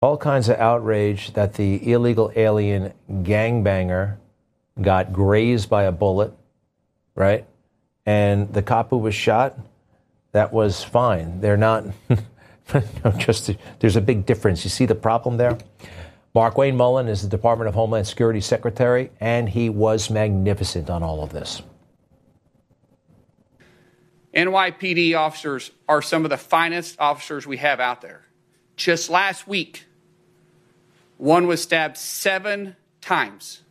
All kinds of outrage that the illegal alien gangbanger got grazed by a bullet, right? And the cop who was shot, that was fine. They're not, there's a big difference. You see the problem there? Markwayne Mullin is the Department of Homeland Security Secretary, and he was magnificent on all of this. NYPD officers are some of the finest officers we have out there. Just last week, one was stabbed 7 times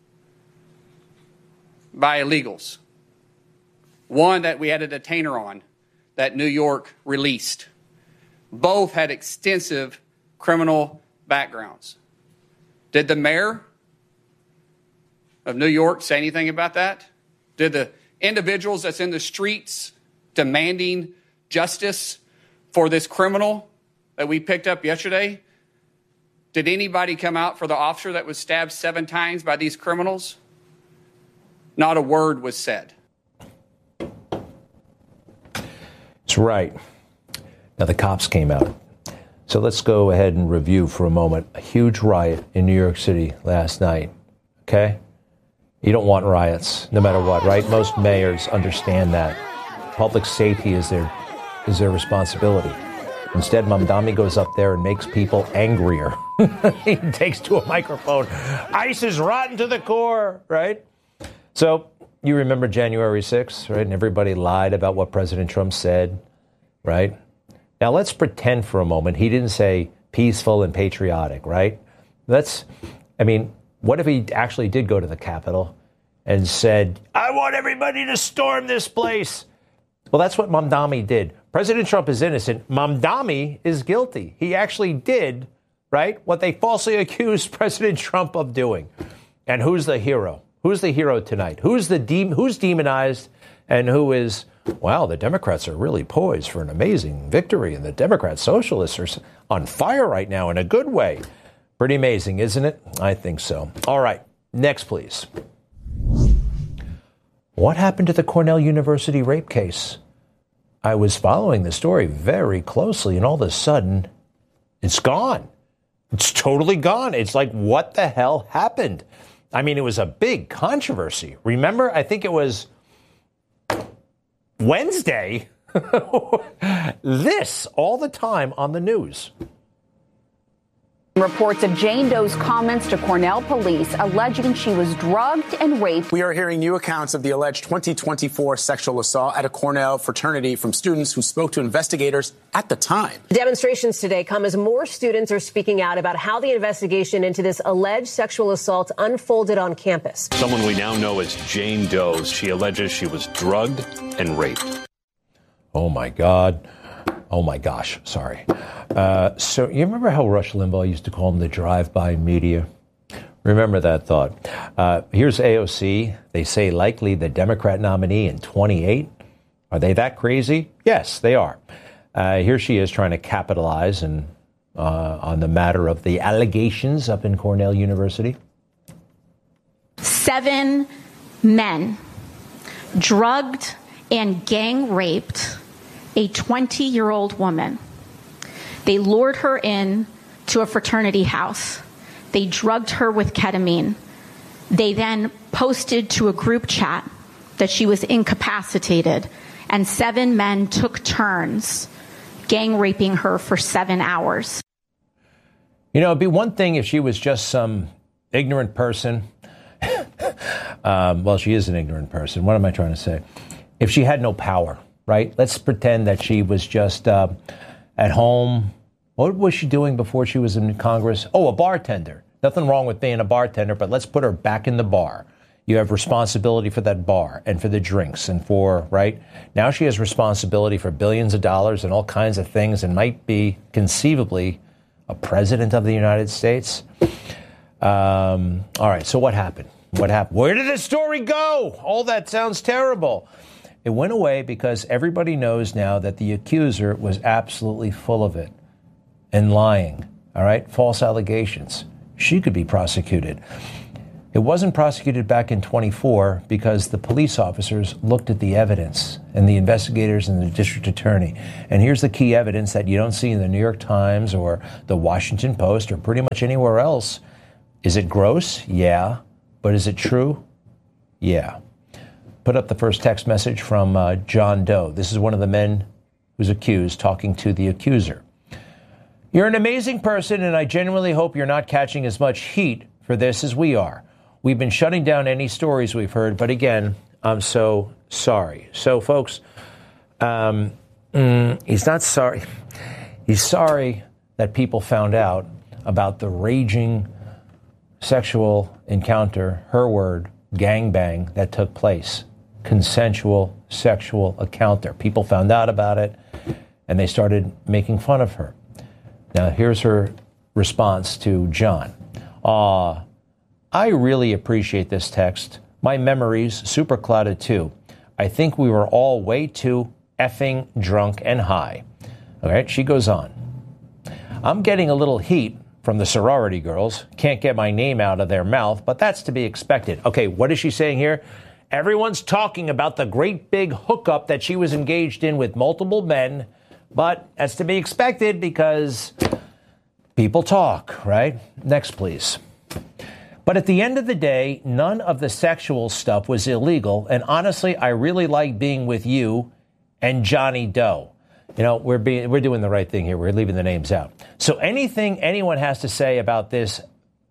by illegals. One that we had a detainer on that New York released. Both had extensive criminal backgrounds. Did the mayor of New York say anything about that? Did the individuals that's in the streets demanding justice for this criminal that we picked up yesterday, did anybody come out for the officer that was stabbed 7 times by these criminals? Not a word was said. That's right. Now the cops came out. So let's go ahead and review for a moment a huge riot in New York City last night. Okay? You don't want riots, no matter what, right? Most mayors understand that. Public safety is their responsibility. Instead, Mamdani goes up there and makes people angrier. He takes to a microphone. ICE is rotten to the core, right? So you remember January 6th, right? And everybody lied about what President Trump said, right? Now let's pretend for a moment he didn't say peaceful and patriotic, right? What if he actually did go to the Capitol and said, I want everybody to storm this place? Well, that's what Mamdani did. President Trump is innocent. Mamdani is guilty. He actually did, right, what they falsely accused President Trump of doing. And who's the hero? Who's the hero tonight? Who's demonized and who is, wow, the Democrats are really poised for an amazing victory and the Democrat socialists are on fire right now in a good way. Pretty amazing, isn't it? I think so. All right, next, please. What happened to the Cornell University rape case? I was following the story very closely, and all of a sudden, it's gone. It's totally gone. It's like, what the hell happened? I mean, it was a big controversy. Remember, I think it was Wednesday. This all the time on the news. Reports of Jane Doe's comments to Cornell police alleging she was drugged and raped. We are hearing new accounts of the alleged 2024 sexual assault at a Cornell fraternity from students who spoke to investigators at the time. Demonstrations today come as more students are speaking out about how the investigation into this alleged sexual assault unfolded on campus. Someone we now know as Jane Doe. She alleges she was drugged and raped. Oh, my God. Oh, my gosh. Sorry. So you remember how Rush Limbaugh used to call them the drive-by media? Remember that thought. Here's AOC. They say likely the Democrat nominee in 28. Are they that crazy? Yes, they are. Here she is trying to capitalize on the matter of the allegations up in Cornell University. 7 men drugged and gang raped a 20-year-old woman. They lured her in to a fraternity house. They drugged her with ketamine. They then posted to a group chat that she was incapacitated, and 7 men took turns gang raping her for 7 hours. You know, it'd be one thing if she was just some ignorant person. Well, she is an ignorant person. What am I trying to say? If she had no power, right? Let's pretend that she was just at home. What was she doing before she was in Congress? Oh, a bartender. Nothing wrong with being a bartender, but let's put her back in the bar. You have responsibility for that bar and for the drinks and for, right? Now she has responsibility for billions of dollars and all kinds of things and might be conceivably a president of the United States. All right, so what happened? What happened? Where did the story go? All that sounds terrible. It went away because everybody knows now that the accuser was absolutely full of it and lying, all right? False allegations. She could be prosecuted. It wasn't prosecuted back in 24 because the police officers looked at the evidence and the investigators and the district attorney. And here's the key evidence that you don't see in the New York Times or the Washington Post or pretty much anywhere else. Is it gross? Yeah. But is it true? Yeah. Put up the first text message from John Doe. This is one of the men who's accused talking to the accuser. You're an amazing person, and I genuinely hope you're not catching as much heat for this as we are. We've been shutting down any stories we've heard, but again, I'm so sorry. So, folks, he's not sorry. He's sorry that people found out about the raging sexual encounter, her word, gangbang, that took place. Consensual sexual encounter. People found out about it, and they started making fun of her. Now, here's her response to John. I really appreciate this text. My memory's super clouded too. I think we were all way too effing drunk and high. All right, she goes on. I'm getting a little heat from the sorority girls. Can't get my name out of their mouth, but that's to be expected. Okay, what is she saying here? Everyone's talking about the great big hookup that she was engaged in with multiple men, but that's to be expected because people talk, right? Next, please. But at the end of the day, none of the sexual stuff was illegal. And honestly, I really like being with you and Johnny Doe. You know, we're doing the right thing here. We're leaving the names out. So anything anyone has to say about this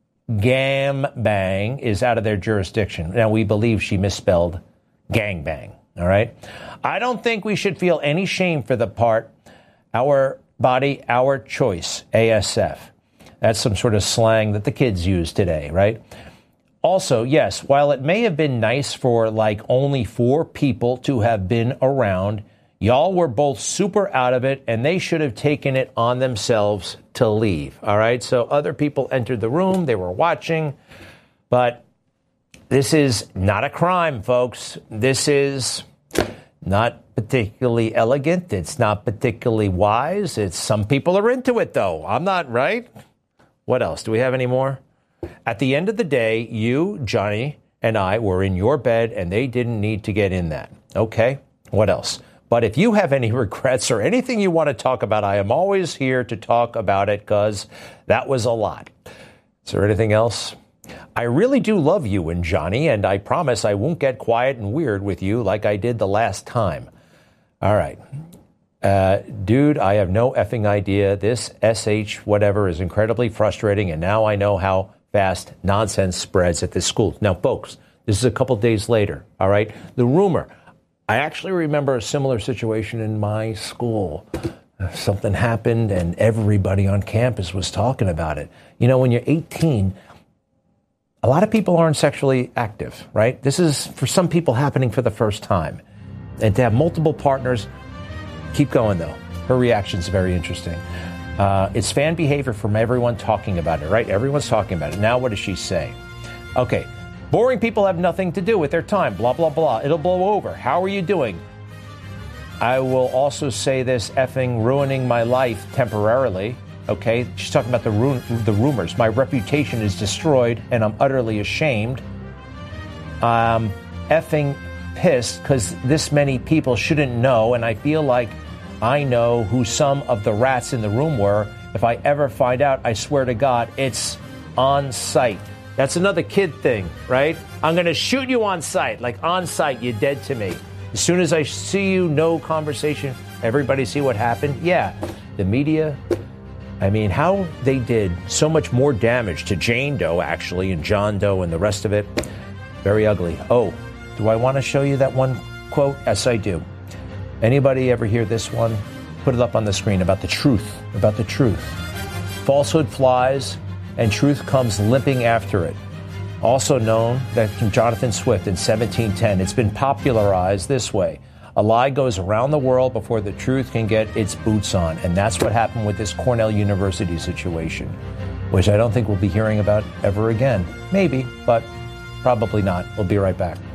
gangbang is out of their jurisdiction. Now, we believe she misspelled gangbang. All right. I don't think we should feel any shame for the part, our body, our choice, ASF. That's some sort of slang that the kids use today, right? Also, yes, while it may have been nice for like only 4 people to have been around, y'all were both super out of it, and they should have taken it on themselves to leave, all right? So other people entered the room, they were watching, but this is not a crime, folks. This is not particularly elegant. It's not particularly wise. Some people are into it, though. I'm not, right? What else? Do we have any more? At the end of the day, you, Johnny, and I were in your bed, and they didn't need to get in that. Okay, what else? But if you have any regrets or anything you want to talk about, I am always here to talk about it because that was a lot. Is there anything else? I really do love you and Johnny, and I promise I won't get quiet and weird with you like I did the last time. All right. Dude, I have no effing idea. This SH whatever is incredibly frustrating, and now I know how fast nonsense spreads at this school. Now, folks, this is a couple days later, all right? The rumor. I actually remember a similar situation in my school. Something happened, and everybody on campus was talking about it. You know, when you're 18, a lot of people aren't sexually active, right? This is, for some people, happening for the first time. And to have multiple partners. Keep going, though. Her reaction's very interesting. It's fan behavior from everyone talking about it, right? Everyone's talking about it. Now, what does she say? Okay. Boring people have nothing to do with their time. Blah, blah, blah. It'll blow over. How are you doing? I will also say this effing ruining my life temporarily. Okay. She's talking about the rumors. My reputation is destroyed, and I'm utterly ashamed. Effing pissed because this many people shouldn't know, and I feel like I know who some of the rats in the room were. If I ever find out, I swear to God, it's on sight. That's another kid thing, right? I'm going to shoot you on sight. Like on sight, you're dead to me. As soon as I see you, no conversation. Everybody see what happened? Yeah. The media, I mean, how they did so much more damage to Jane Doe, actually, and John Doe and the rest of it. Very ugly. Oh, do I want to show you that one quote? Yes, I do. Anybody ever hear this one? Put it up on the screen about the truth. About the truth. Falsehood flies, and truth comes limping after it. Also known that from Jonathan Swift in 1710. It's been popularized this way. A lie goes around the world before the truth can get its boots on. And that's what happened with this Cornell University situation, which I don't think we'll be hearing about ever again. Maybe, but probably not. We'll be right back.